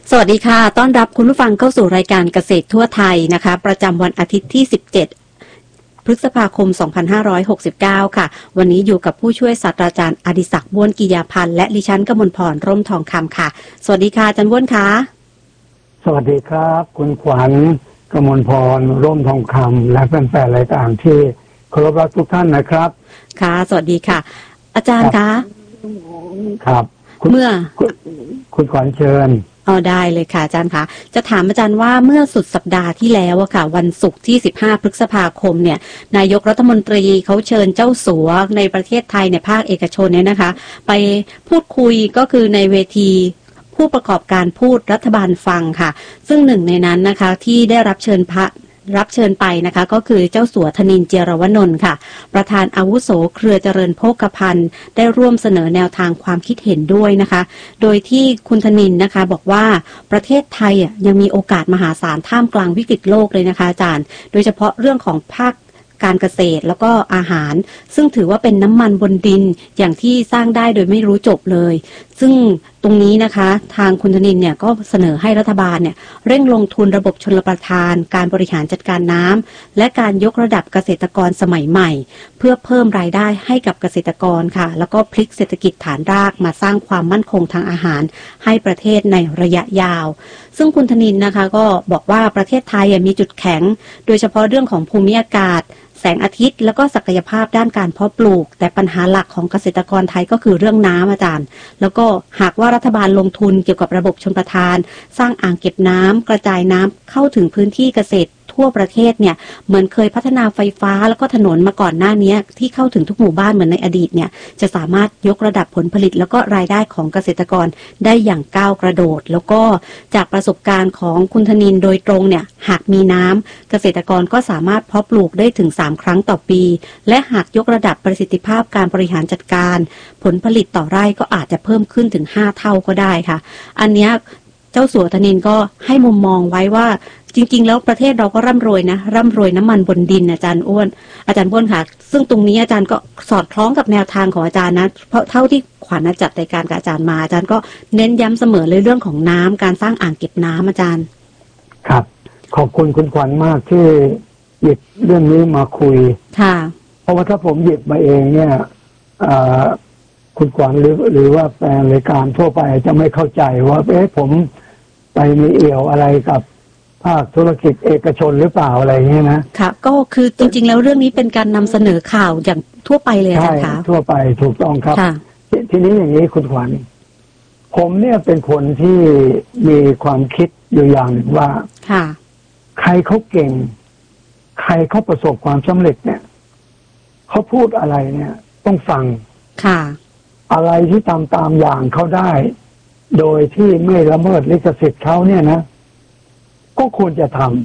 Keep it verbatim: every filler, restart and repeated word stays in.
สวัสดีค่ะต้อนรับคุณผู้ฟังเข้าสู่รายการเกษตรทั่วไทยนะคะประจำวันอาทิตย์ที่สิบเจ็ดพฤษภาคมสองพันห้าร้อยหกสิบเก้าค่ะวันนี้อยู่กับผู้ช่วยศาสตราจารย์อดิศักดิ์บ้วนกิยาพันธ์และดิฉันกมลพรร่มทองคำค่ะสวัสดีค่ะอาจารย์บ้วนค่ะสวัสดีครับคุณขวัญกมลพรร่มทองคำและแฟนๆรายการที่เคารพรักทุกท่านนะครับค่ะสวัสดีค่ะอาจารย์คะครับเมื่อคุณขวัญเชิญอ๋อได้เลยค่ะอาจารย์คะจะถามอาจารย์ว่าเมื่อสุดสัปดาห์ที่แล้วอะค่ะวันศุกร์ที่สิบห้าพฤษภาคมเนี่ยนายกรัฐมนตรีเขาเชิญเจ้าสัวในประเทศไทยในภาคเอกชนเนี่ยนะคะไปพูดคุยก็คือในเวทีผู้ประกอบการพูดรัฐบาลฟังค่ะซึ่งหนึ่งในนั้นนะคะที่ได้รับเชิญพระรับเชิญไปนะคะก็คือเจ้าสัวธนินทร์เจียรวนนท์ค่ะประธานอาวุโสเครือเจริญโภคภัณฑ์ได้ร่วมเสนอแนวทางความคิดเห็นด้วยนะคะโดยที่คุณธนินทร์นะคะบอกว่าประเทศไทยอ่ะยังมีโอกาสมหาศาลท่ามกลางวิกฤตโลกเลยนะคะอาจารย์โดยเฉพาะเรื่องของภาคการเกษตรแล้วก็อาหารซึ่งถือว่าเป็นน้ำมันบนดินอย่างที่สร้างได้โดยไม่รู้จบเลยซึ่งตรงนี้นะคะทางคุณธนินทร์เนี่ยก็เสนอให้รัฐบาลเนี่ยเร่งลงทุนระบบชลประทานการบริหารจัดการน้ำและการยกระดับเกษตรกรสมัยใหม่เพื่อเพิ่มรายได้ให้กับเกษตรกรค่ะแล้วก็พลิกเศรษฐกิจฐานรากมาสร้างความมั่นคงทางอาหารให้ประเทศในระยะยาวซึ่งคุณธนินทร์นะคะก็บอกว่าประเทศไทยมีจุดแข็งโดยเฉพาะเรื่องของภูมิอากาศแสงอาทิตย์แล้วก็ศักยภาพด้านการเพาะปลูกแต่ปัญหาหลักของเกษตรกรไทยก็คือเรื่องน้ำอาจารย์แล้วก็หากว่ารัฐบาลลงทุนเกี่ยวกับระบบชลประทานสร้างอ่างเก็บน้ำกระจายน้ำเข้าถึงพื้นที่เกษตรทั่วประเทศเนี่ยเหมือนเคยพัฒนาไฟฟ้าแล้วก็ถนนมาก่อนหน้านี้ที่เข้าถึงทุกหมู่บ้านเหมือนในอดีตเนี่ยจะสามารถยกระดับผลผลิตแล้วก็รายได้ของเกษตรกรได้อย่างก้าวกระโดดแล้วก็จากประสบการณ์ของคุณธนินทร์โดยตรงเนี่ยหากมีน้ำเกษตรกรก็สามารถเพาะปลูกได้ถึงสามครั้งต่อปีและหากยกระดับประสิทธิภาพการบริหารจัดการผลผลิตต่อไร่ก็อาจจะเพิ่มขึ้นถึงห้าเท่าก็ได้ค่ะอันเนี้ยเจ้าสัวธนินทร์ก็ให้มุมมองไว้ว่าจริงๆแล้วประเทศเราก็ร่ำรวยนะร่ำรวยน้ำมันบนดินอาจารย์อ้วนอาจารย์บ้วนค่ะซึ่งตรงนี้อาจารย์ก็สอดคล้องกับแนวทางของอาจารย์นะเพราะเท่าที่ขวัญจัดรายการกับอาจารย์มาอาจารย์ก็เน้นย้ำเสมอเลยเรื่องของน้ำการสร้างอ่างเก็บน้ำอาจารย์ครับขอบคุณคุณขวัญมากที่หยิบเรื่องนี้มาคุยค่ะเพราะว่าถ้าผมหยิบมาเองเนี่ยคุณขวัญหรือหรือว่าแฟนรายการทั่วไปจะไม่เข้าใจว่าเอ๊ะผมไปมีเอี่ยวอะไรกับภาคธุรกิจเอกชนหรือเปล่าอะไรเงี้ยนะค่ะก็คือจริงๆแล้วเรื่องนี้เป็นการนำเสนอข่าวอย่างทั่วไปเลยนะคะใช่ทั่วไปถูกต้องครับท, ทีนี้อย่างนี้คุณขวัญผมเนี่ยเป็นคนที่มีความคิดอยู่อย่างหนึ่งว่าค่ะใครเขาเก่งใครเขาประสบความสำเร็จเนี่ยเขาพูดอะไรเนี่ยต้องฟังค่ะอะไรที่ตามตามอย่างเขาได้โดยที่ไม่ละเมิดลิขสิทธิ์เขาเนี่ยนะก็ควรจะทำ